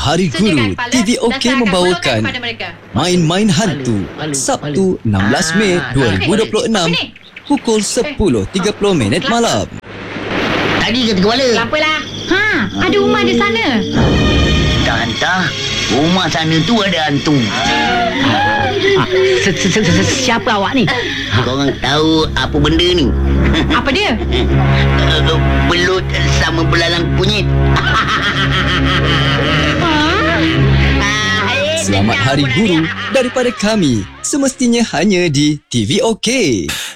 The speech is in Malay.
Hari Guru TV OK membawakan Main-Main Hantu Sabtu 16 Mei 2026 pukul 10.30 malam. Tadi ke kepala? Tak apalah. Ada rumah di sana. Tak hantar. Rumah sana tu ada hantu. Siapa awak ni? Korang tahu apa benda ni? Apa dia? Belut sama belalang kunyit. Selamat Hari Guru daripada kami, semestinya hanya di TV OK.